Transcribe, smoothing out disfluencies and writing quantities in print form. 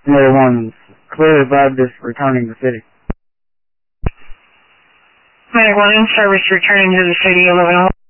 Another one, clearly Bob is returning to the city. Medic 1 in service returning to the city, 11.